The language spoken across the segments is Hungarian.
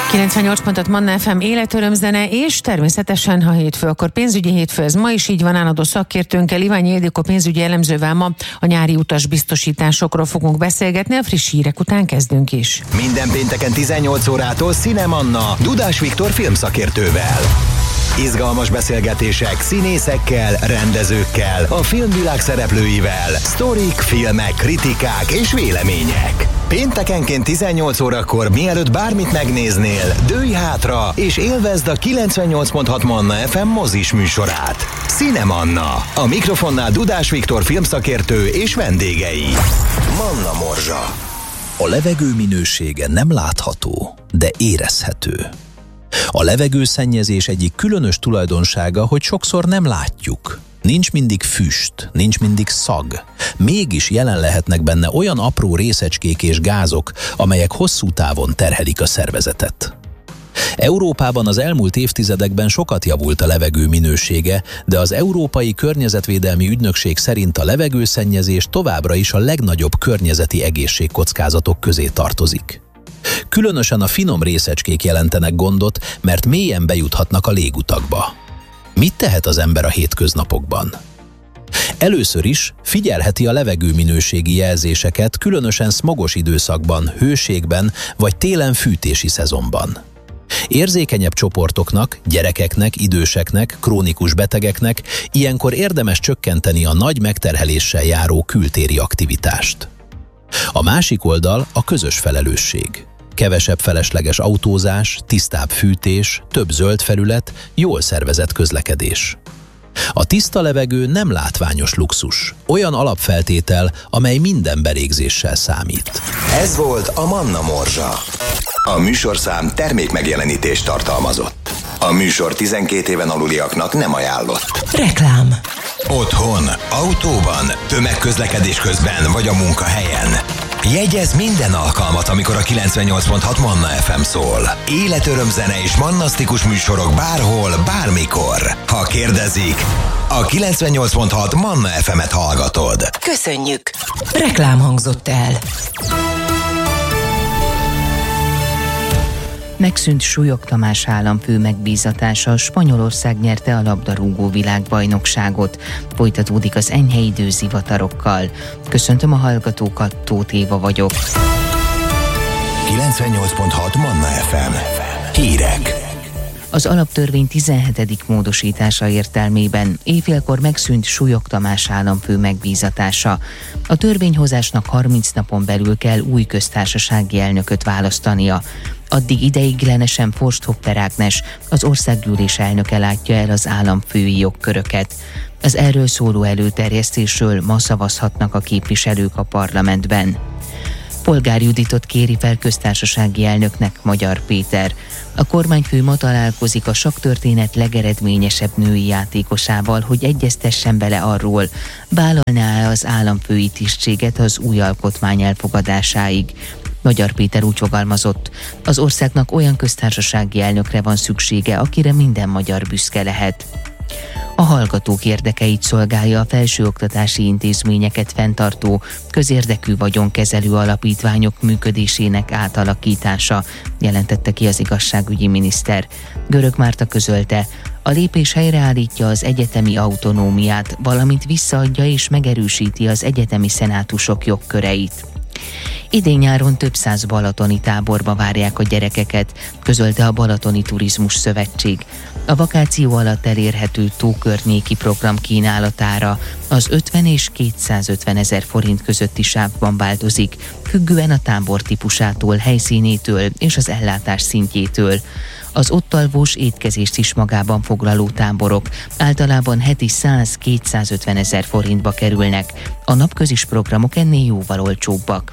98 pontot Manna FM, életörömzene, és természetesen, ha hétfő, akkor pénzügyi hétfő, ez ma is így van, állandó szakértőnkkel, Iványi Ildikó pénzügyi elemzővel ma a nyári utasbiztosításokról fogunk beszélgetni, a friss hírek után kezdünk is. Minden pénteken 18 órától Színe Manna, Dudás Viktor filmszakértővel. Izgalmas beszélgetések színészekkel, rendezőkkel, a filmvilág szereplőivel, sztorik, filmek, kritikák és vélemények. Péntekenként 18 órakor, mielőtt bármit megnéznél, dőlj hátra és élvezd a 98.6 Manna FM mozis műsorát. Színe Manna, a mikrofonnál Dudás Viktor filmszakértő és vendégei. Manna Morzsa. A levegő minősége nem látható, de érezhető. A levegőszennyezés egyik különös tulajdonsága, hogy sokszor nem látjuk. Nincs mindig füst, nincs mindig szag. Mégis jelen lehetnek benne olyan apró részecskék és gázok, amelyek hosszú távon terhelik a szervezetet. Európában az elmúlt évtizedekben sokat javult a levegő minősége, de az Európai Környezetvédelmi Ügynökség szerint a levegőszennyezés továbbra is a legnagyobb környezeti egészségkockázatok közé tartozik. Különösen a finom részecskék jelentenek gondot, mert mélyen bejuthatnak a légutakba. Mit tehet az ember a hétköznapokban? Először is figyelheti a levegőminőségi jelzéseket, különösen szmogos időszakban, hőségben vagy télen fűtési szezonban. Érzékenyebb csoportoknak, gyerekeknek, időseknek, krónikus betegeknek ilyenkor érdemes csökkenteni a nagy megterheléssel járó kültéri aktivitást. A másik oldal a közös felelősség. Kevesebb felesleges autózás, tisztább fűtés, több zöld felület, jól szervezett közlekedés. A tiszta levegő nem látványos luxus, olyan alapfeltétel, amely minden belégzéssel számít. Ez volt a Manna Morzsa. A műsorszám termékmegjelenítést tartalmazott. A műsor 12 éven aluliaknak nem ajánlott. Reklám. Otthon, autóban, tömegközlekedés közben vagy a munkahelyen. Jegyezz minden alkalmat, amikor a 98.6 Manna FM szól. Életörömzene és mannasztikus műsorok bárhol, bármikor. Ha kérdezik, a 98.6 Manna FM-et hallgatod. Köszönjük! Reklám hangzott el. Megszűnt Súlyog Tamás államfő megbízatása, Spanyolország nyerte a labdarúgó világbajnokságot. Folytatódik az enyhe idő zivatarokkal. Köszöntöm a hallgatókat, Tóth Éva vagyok. 98.6 Manna FM. Hírek. Az alaptörvény 17. módosítása értelmében éjfélkor megszűnt Súlyog Tamás államfő megbízatása. A törvényhozásnak 30 napon belül kell új köztársasági elnököt választania. Addig ideiglenesen Forsthoffer Ágnes, az országgyűlés elnöke látja el az államfői jogköröket. Az erről szóló előterjesztésről ma szavazhatnak a képviselők a parlamentben. Polgár Juditot kéri fel köztársasági elnöknek Magyar Péter. A kormányfő ma találkozik a sakktörténet legeredményesebb női játékosával, hogy egyeztessen bele arról, vállalná-e az államfői tisztséget az új alkotmány elfogadásáig. Magyar Péter úgy fogalmazott, az országnak olyan köztársasági elnökre van szüksége, akire minden magyar büszke lehet. A hallgatók érdekeit szolgálja a felsőoktatási intézményeket fenntartó, közérdekű vagyonkezelő alapítványok működésének átalakítása, jelentette ki az igazságügyi miniszter. Görög Márta közölte, a lépés helyreállítja az egyetemi autonómiát, valamint visszaadja és megerősíti az egyetemi szenátusok jogköreit. Idén nyáron több 100 balatoni táborba várják a gyerekeket, közölte a Balatoni Turizmus Szövetség. A vakáció alatt elérhető tókörnyéki program kínálatára az 50 és 250 ezer forint közötti sávban változik, függően a tábor típusától, helyszínétől és az ellátás szintjétől. Az ott alvós étkezést is magában foglaló táborok általában heti 100-250 ezer forintba kerülnek, a napközis programok ennél jóval olcsóbbak.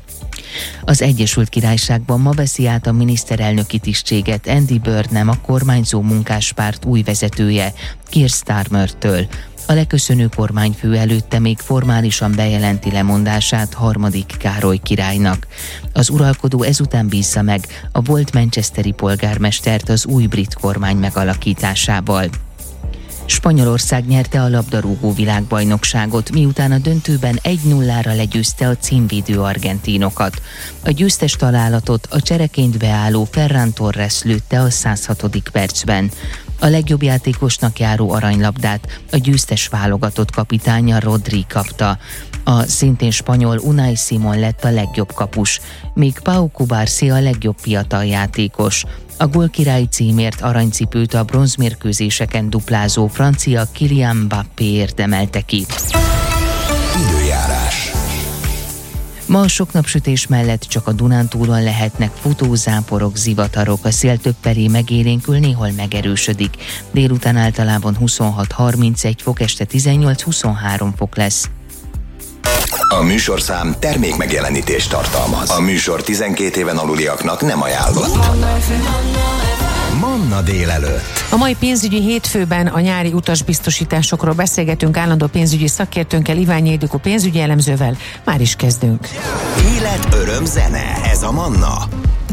Az Egyesült Királyságban ma veszi át a miniszterelnöki tisztséget Andy Burnham, a kormányzó munkáspárt új vezetője, Keir Starmertől. A leköszönő kormányfő előtte még formálisan bejelenti lemondását harmadik Károly királynak. Az uralkodó ezután bízza meg a volt manchesteri polgármestert az új brit kormány megalakításával. Spanyolország nyerte a labdarúgó világbajnokságot, miután a döntőben 1-0-ra legyőzte a címvédő argentinokat. A győztes találatot a csereként beálló Ferran Torres lőtte a 106. percben. A legjobb játékosnak járó aranylabdát a győztes válogatott kapitánya Rodri kapta. A szintén spanyol Unai Simón lett a legjobb kapus, míg Pau Cubarsí a legjobb fiatal játékos. A gólkirályi címért aranycipőt a bronzmérkőzéseken duplázó francia Kylian Mbappé érdemelte ki. Időjárás. Ma sok napsütés mellett csak a Dunántúlon lehetnek futózáporok, zivatarok, a szél többfelé megélénkül, néhol megerősödik. Délután általában 26-31 fok, este 18-23 fok lesz. A műsorszám termék megjelenítést tartalmaz. A műsor 12 éven aluliaknak nem ajánlott. Manna délelőtt. A mai pénzügyi hétfőben a nyári utasbiztosításokról beszélgetünk állandó pénzügyi szakértőnkkel, Iványi Ildikó pénzügyi elemzővel. Már is kezdünk. Élet, öröm, zene. Ez a Manna.